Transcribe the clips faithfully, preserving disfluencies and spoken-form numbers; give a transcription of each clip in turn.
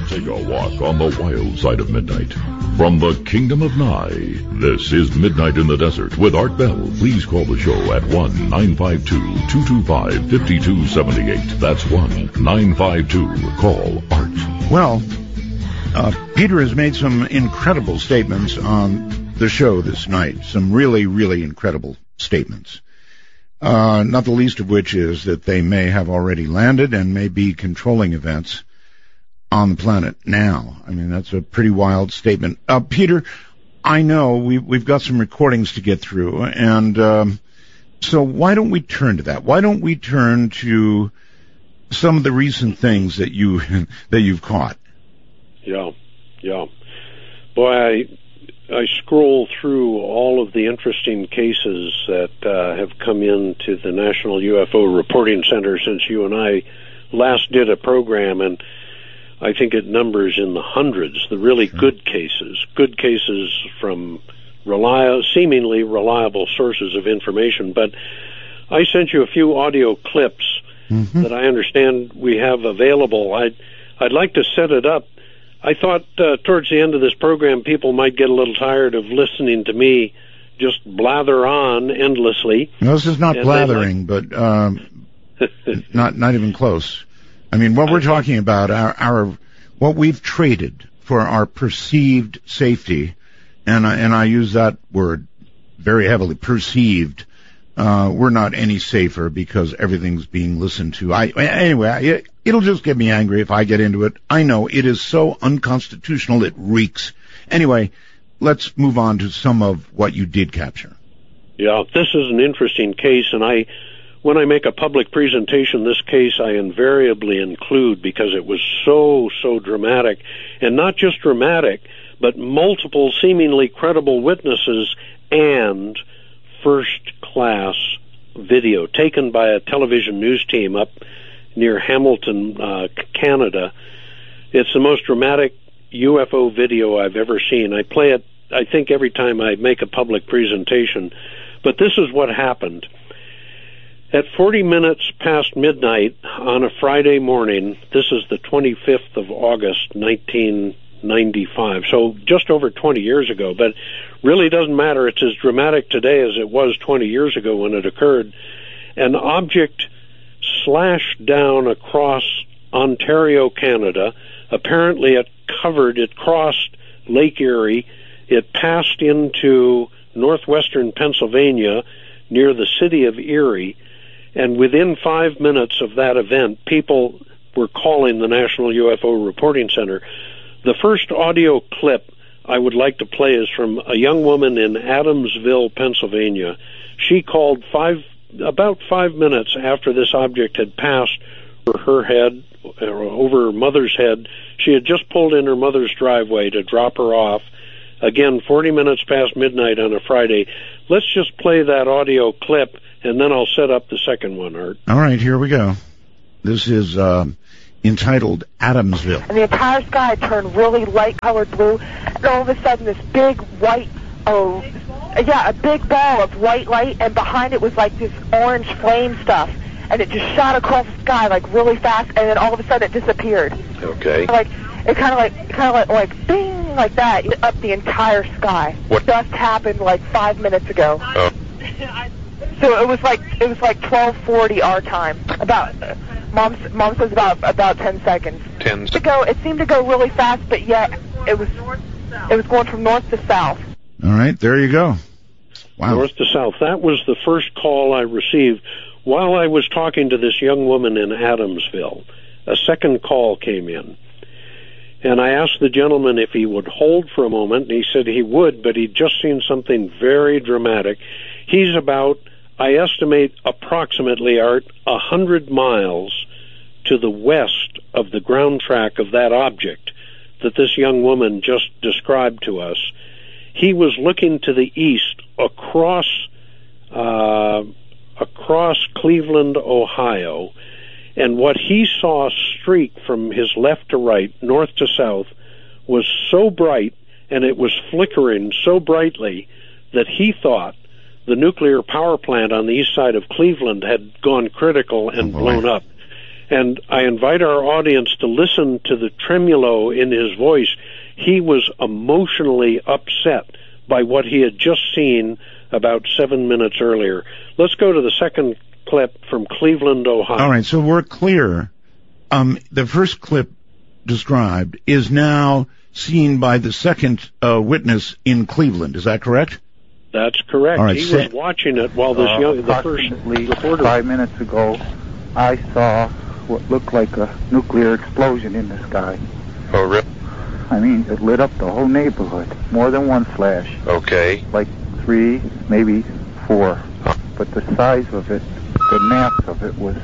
Take a walk on the wild side of midnight. From the Kingdom of Nye, this is Midnight in the Desert with Art Bell. Please call the show at one nine five two, two two five, five two seven eight. That's one nine five two, call Art. Well, uh, Peter has made some incredible statements on the show this night. Some really, really incredible statements. Uh, not the least of which is that they may have already landed and may be controlling events on the planet now. I mean, that's a pretty wild statement. Uh, Peter, I know we, we've got some recordings to get through, and um, so why don't we turn to that? Why don't we turn to some of the recent things that you that you've caught? Yeah, yeah. Boy, I I scroll through all of the interesting cases that uh, have come into the National U F O Reporting Center since you and I last did a program, and I think it numbers in the hundreds, the really sure. good cases, good cases from reliable, seemingly reliable sources of information. But I sent you a few audio clips mm-hmm. that I understand we have available. I'd, I'd like to set it up. I thought uh, towards the end of this program, people might get a little tired of listening to me just blather on endlessly. No, this is not and blathering, might... but um, not not even close. I mean, what we're talking about, our, our what we've traded for our perceived safety, and I, and I use that word very heavily, perceived. Uh, we're not any safer because everything's being listened to. I anyway, it, it'll just get me angry if I get into it. I know it is so unconstitutional it reeks. Anyway, let's move on to some of what you did capture. Yeah, this is an interesting case, and I. When I make a public presentation, this case I invariably include because it was so, so dramatic. And not just dramatic, but multiple seemingly credible witnesses and first-class video taken by a television news team up near Hamilton, uh, Canada. It's the most dramatic U F O video I've ever seen. I play it, I think, every time I make a public presentation. But this is what happened. At forty minutes past midnight on a Friday morning, this is the twenty-fifth of August, nineteen ninety-five, so just over twenty years ago, but really doesn't matter. It's as dramatic today as it was twenty years ago when it occurred. An object slashed down across Ontario, Canada. Apparently it covered, it crossed Lake Erie. It passed into northwestern Pennsylvania near the city of Erie. And within five minutes of that event, people were calling the National U F O Reporting Center. The first audio clip I would like to play is from a young woman in Adamsville, Pennsylvania. She called five, about five minutes after this object had passed over her head, or over her mother's head. She had just pulled in her mother's driveway to drop her off. Again, forty minutes past midnight on a Friday. Let's just play that audio clip, and then I'll set up the second one, Art. All right, here we go. This is uh, entitled Adamsville. And the entire sky turned really light-colored blue, and all of a sudden this big white, oh, yeah, a big ball of white light, and behind it was like this orange flame stuff, and it just shot across the sky like really fast, and then all of a sudden it disappeared. Okay. Like it kind of like, kind of like, like bing, like that, up the entire sky. What just happened like five minutes ago? Oh. So it was like it was like twelve forty our time. About uh, mom mom says about about ten seconds. Ten. To go, it seemed to go really fast, but yet it was it was going from north to south. All right, there you go. Wow. North to south. That was the first call I received while I was talking to this young woman in Adamsville. A second call came in. And I asked the gentleman if he would hold for a moment, and he said he would, but he'd just seen something very dramatic. He's about, I estimate, approximately, Art, a hundred miles to the west of the ground track of that object that this young woman just described to us. He was looking to the east across, uh, across Cleveland, Ohio, and what he saw streak from his left to right, north to south, was so bright, and it was flickering so brightly that he thought the nuclear power plant on the east side of Cleveland had gone critical and oh, blown up. And I invite our audience to listen to the tremulo in his voice. He was emotionally upset by what he had just seen about seven minutes earlier. Let's go to the second clip from Cleveland, Ohio. All right, so we're clear. Um, the first clip described is now seen by the second uh, witness in Cleveland. Is that correct? That's correct. All right, he so, was watching it while this uh, young, the first reporter. Five minutes ago, I saw what looked like a nuclear explosion in the sky. Oh, really? I mean, it lit up the whole neighborhood. More than one flash. Okay. Like three, maybe four. Huh. But the size of it, the mass of it was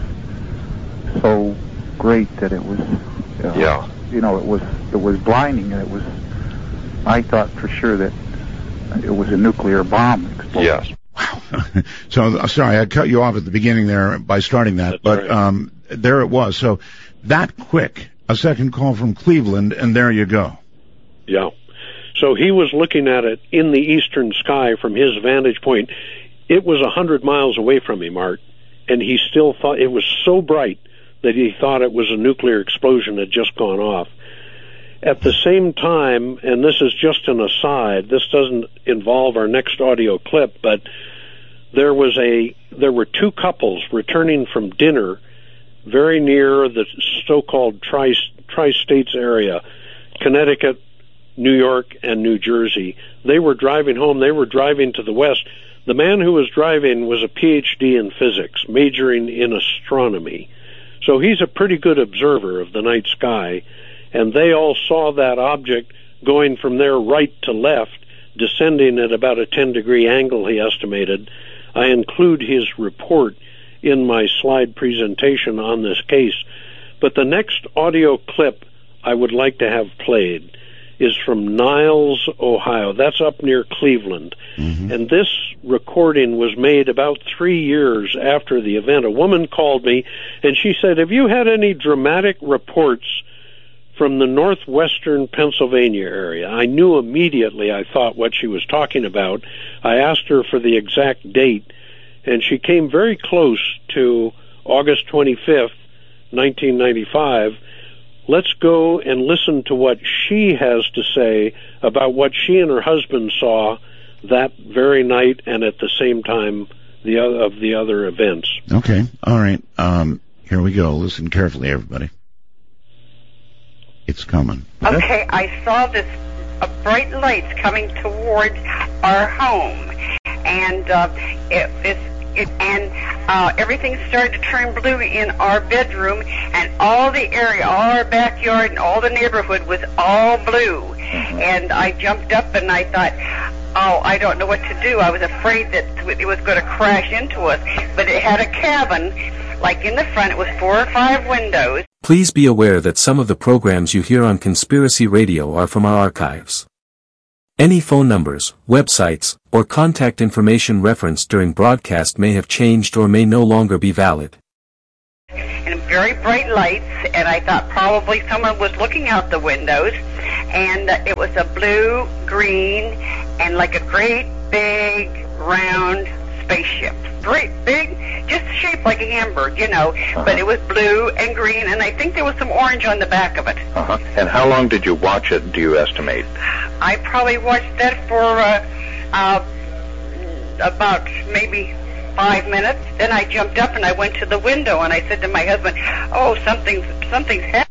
so great that it was, uh, yeah. you know, it was it was blinding, and it was. I thought for sure that it was a nuclear bomb explosion. Yes. Wow. So, sorry, I cut you off at the beginning there by starting that, That's but right. um, there it was. So, that quick, a second call from Cleveland, and there you go. Yeah. So he was looking at it in the eastern sky from his vantage point. It was a hundred miles away from him, Art, and he still thought it was so bright that he thought it was a nuclear explosion had just gone off. At the same time, and this is just an aside, this doesn't involve our next audio clip, but there was a there were two couples returning from dinner very near the so-called tri tri-states area, Connecticut, New York, and New Jersey. They were driving home. They were driving to the west. The man who was driving was a P H D in physics, majoring in astronomy. So he's a pretty good observer of the night sky. And they all saw that object going from their right to left, descending at about a ten-degree angle, he estimated. I include his report in my slide presentation on this case. But the next audio clip I would like to have played is from Niles, Ohio. That's up near Cleveland. Mm-hmm. And this recording was made about three years after the event. A woman called me, and she said, have you had any dramatic reports from the northwestern Pennsylvania area? I knew immediately, I thought, what she was talking about. I asked her for the exact date, and she came very close to August twenty-fifth, nineteen ninety-five. Let's go and listen to what she has to say about what she and her husband saw that very night and at the same time the other, of the other events. Okay, all right. Um, here we go. Listen carefully, everybody. It's coming. Okay, I saw this uh, bright lights coming towards our home, and uh, it, it, it and uh, everything started to turn blue in our bedroom, and all the area, all our backyard, and all the neighborhood was all blue. Mm-hmm. And I jumped up and I thought, oh, I don't know what to do. I was afraid that it was going to crash into us, but it had a cabin. Like in the front, it was four or five windows. Please be aware that some of the programs you hear on Conspiracy Radio are from our archives. Any phone numbers, websites, or contact information referenced during broadcast may have changed or may no longer be valid. And very bright lights, and I thought probably someone was looking out the windows, and it was a blue, green, and like a great big round spaceship. Great big, just shaped like a hamburger, you know, uh-huh. But it was blue and green, and I think there was some orange on the back of it. Uh-huh. And how long did you watch it, do you estimate? I probably watched that for uh, uh, about maybe five minutes. Then I jumped up and I went to the window, and I said to my husband, oh, something's, something's happening.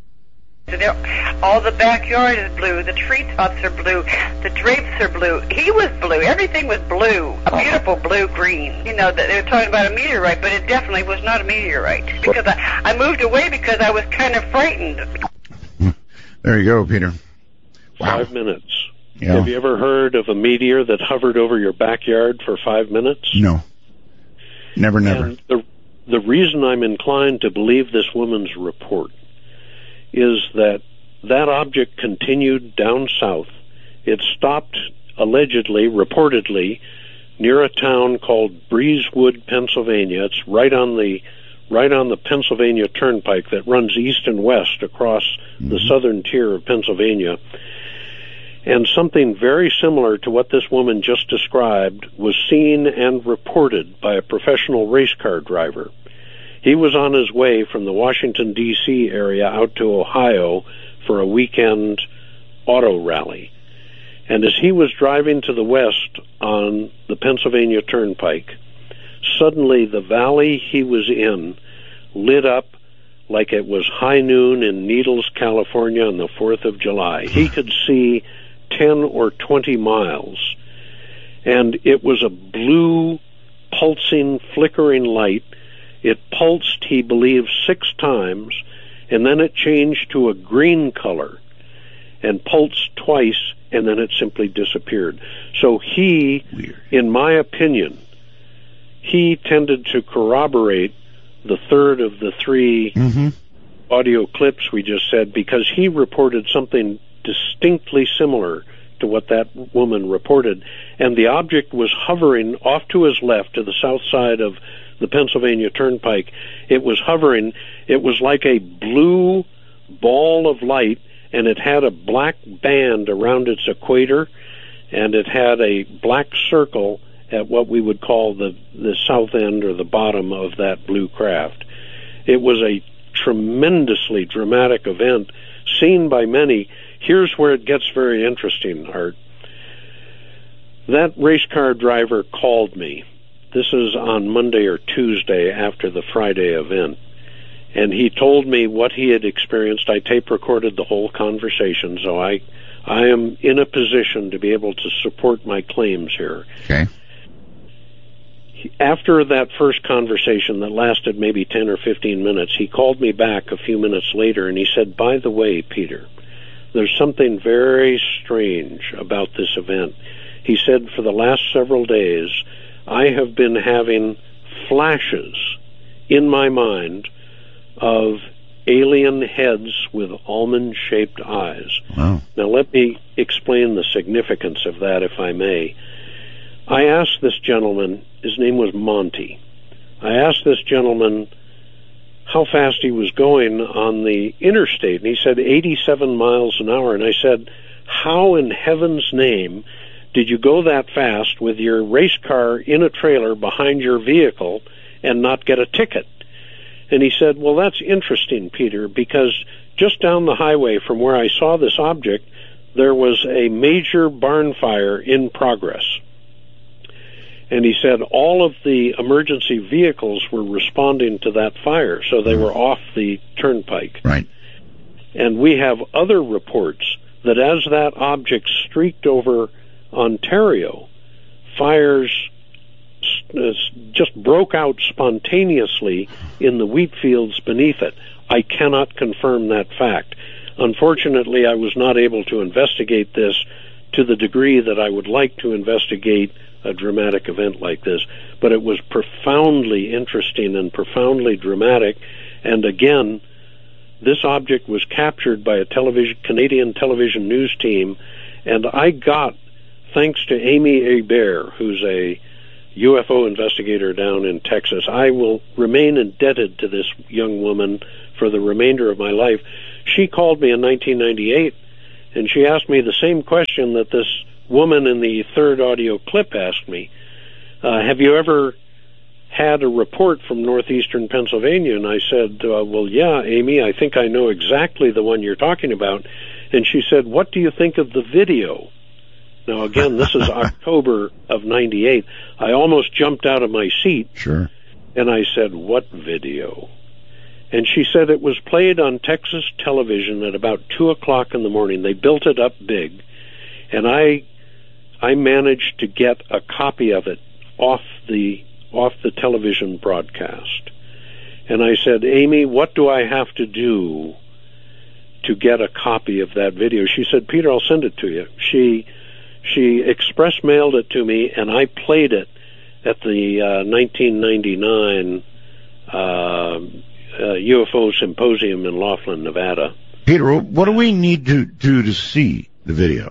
All the backyard is blue. The treetops are blue. The drapes are blue. He was blue. Everything was blue. A beautiful blue-green. You know, they were talking about a meteorite, but it definitely was not a meteorite. Because I, I moved away because I was kind of frightened. There you go, Peter. Wow. Five minutes. Yeah. Have you ever heard of a meteor that hovered over your backyard for five minutes? No. Never, never. And the, the reason I'm inclined to believe this woman's report is that that object continued down south. It stopped, allegedly, reportedly, near a town called Breezewood, Pennsylvania. It's right on the right on the Pennsylvania Turnpike that runs east and west across mm-hmm. the southern tier of Pennsylvania. And something very similar to what this woman just described was seen and reported by a professional race car driver. He was on his way from the Washington, D C area out to Ohio for a weekend auto rally. And as he was driving to the west on the Pennsylvania Turnpike, suddenly the valley he was in lit up like it was high noon in Needles, California on the fourth of July. He could see ten or twenty miles, and it was a blue, pulsing, flickering light. It pulsed, he believed, six times, and then it changed to a green color and pulsed twice, and then it simply disappeared. So he, Weird. in my opinion, he tended to corroborate the third of the three mm-hmm. audio clips we just said, because he reported something distinctly similar to what that woman reported, and the object was hovering off to his left to the south side of the Pennsylvania Turnpike. It was hovering. It was like a blue ball of light, and it had a black band around its equator, and it had a black circle at what we would call the, the south end or the bottom of that blue craft. It was a tremendously dramatic event, seen by many. Here's where it gets very interesting, Art. That race car driver called me. This is on Monday or Tuesday after the Friday event. And he told me what he had experienced. I tape recorded the whole conversation, so I, I am in a position to be able to support my claims here. Okay. After that first conversation that lasted maybe ten or fifteen minutes, he called me back a few minutes later, and he said, by the way, Peter, there's something very strange about this event. He said, for the last several days, I have been having flashes in my mind of alien heads with almond-shaped eyes. Wow. Now, let me explain the significance of that, if I may. I asked this gentleman, his name was Monty, I asked this gentleman how fast he was going on the interstate, and he said eighty-seven miles an hour, and I said, how in heaven's name did you go that fast with your race car in a trailer behind your vehicle and not get a ticket? And he said, well, that's interesting, Peter, because just down the highway from where I saw this object, there was a major barn fire in progress. And he said all of the emergency vehicles were responding to that fire, so they were off the turnpike. Right. And we have other reports that as that object streaked over Ontario, fires just broke out spontaneously in the wheat fields beneath it. I cannot confirm that fact. Unfortunately, I was not able to investigate this to the degree that I would like to investigate a dramatic event like this, but it was profoundly interesting and profoundly dramatic. And again, this object was captured by a television, Canadian television news team, and I got, thanks to Amy Hebert, who's a U F O investigator down in Texas, I will remain indebted to this young woman for the remainder of my life. She called me in nineteen ninety-eight, and she asked me the same question that this woman in the third audio clip asked me. Uh, have you ever had a report from northeastern Pennsylvania? And I said, uh, well, yeah, Amy, I think I know exactly the one you're talking about. And she said, what do you think of the video? Now, again, this is October of ninety-eight. I almost jumped out of my seat. Sure. And I said, what video? And she said it was played on Texas television at about two o'clock in the morning. They built it up big. And I I managed to get a copy of it off the off the television broadcast. And I said, Amy, what do I have to do to get a copy of that video? She said, Peter, I'll send it to you. She she express mailed it to me, and I played it at the uh, nineteen ninety-nine uh, uh, U F O Symposium in Laughlin, Nevada. Peter, what do we need to do to see the video?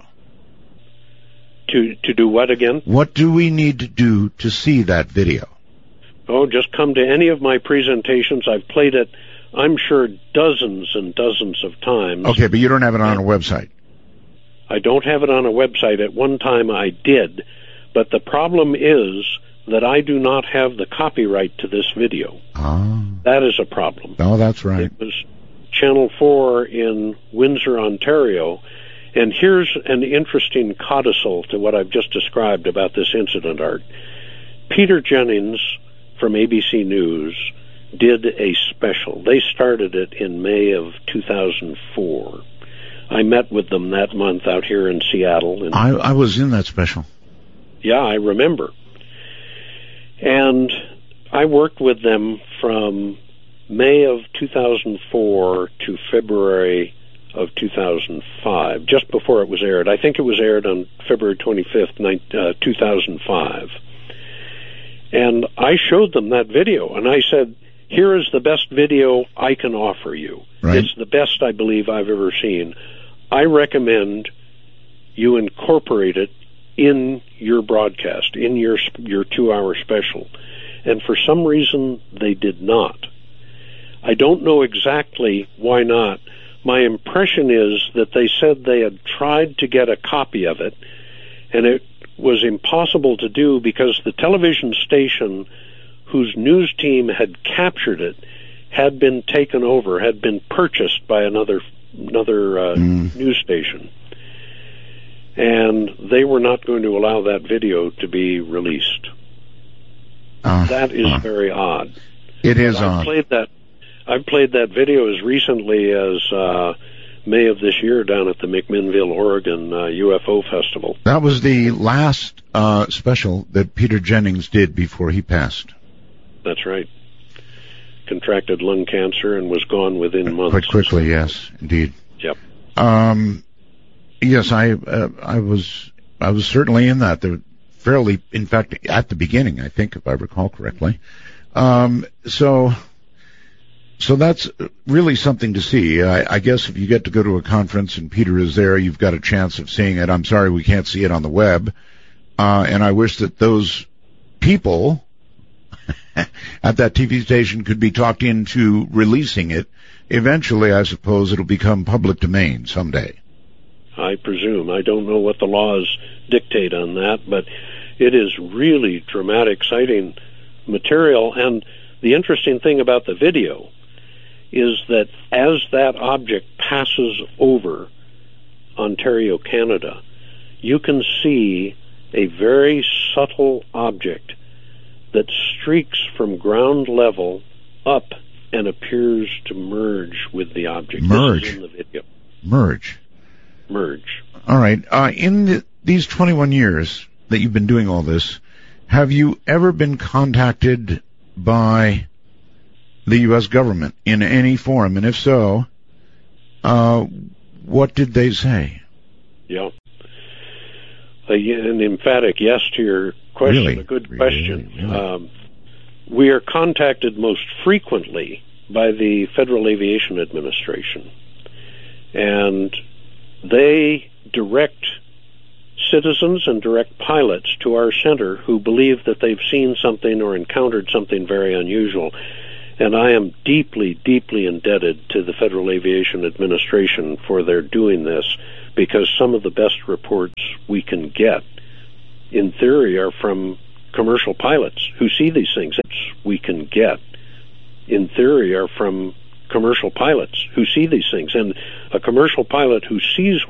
To to do what again? What do we need to do to see that video? Oh, just come to any of my presentations. I've played it, I'm sure, dozens and dozens of times. Okay, but you don't have it on a website. I don't have it on a website. At one time I did, but the problem is that I do not have the copyright to this video. Ah. That is a problem. Oh, that's right. It was Channel four in Windsor, Ontario. And here's an interesting codicil to what I've just described about this incident, Art. Peter Jennings from A B C News did a special. They started it in May of two thousand four. I met with them that month out here in Seattle. And I, I was in that special. Yeah, I remember. And I worked with them from May of two thousand four to February of two thousand five, just before it was aired. I think it was aired on February twenty-fifth, two thousand five. And I showed them that video, and I said, here is the best video I can offer you. Right. It's the best I believe I've ever seen. I recommend you incorporate it in your broadcast, in your your two-hour special. And for some reason, they did not. I don't know exactly why not. My impression is that they said they had tried to get a copy of it, and it was impossible to do because the television station whose news team had captured it had been taken over, had been purchased by another another uh, mm. news station. And they were not going to allow that video to be released. Uh, that is uh, very odd. It is I've odd. Played that, I've played that video as recently as uh, May of this year down at the McMinnville, Oregon uh, U F O Festival. That was the last uh, special that Peter Jennings did before he passed. That's right. Contracted lung cancer and was gone within months. Quite quickly, yes, indeed. Yep. Um, yes, I uh, I was I was certainly in that. There, fairly, in fact, at the beginning, I think, if I recall correctly. Um, so. So that's really something to see. I, I guess if you get to go to a conference and Peter is there, you've got a chance of seeing it. I'm sorry we can't see it on the web. Uh, and I wish that those people at that T V station could be talked into releasing it. Eventually, I suppose it'll become public domain someday. I presume. I don't know what the laws dictate on that, but it is really dramatic, exciting material. And the interesting thing about the video is that as that object passes over Ontario, Canada, you can see a very subtle object that streaks from ground level up and appears to merge with the object. Merge. This is in the video. Merge. Merge. All right. Uh, in the, these twenty-one years that you've been doing all this, have you ever been contacted by the U S government in any form? And if so, uh, what did they say? Yeah. Uh, an emphatic yes to your question. Really? A good really, question. Really? Um, we are contacted most frequently by the Federal Aviation Administration, and they direct citizens and direct pilots to our center who believe that they've seen something or encountered something very unusual. And I am deeply, deeply indebted to the Federal Aviation Administration for their doing this, because some of the best reports we can get, in theory, are from commercial pilots who see these things. We can get, in theory, are from commercial pilots who see these things. And a commercial pilot who sees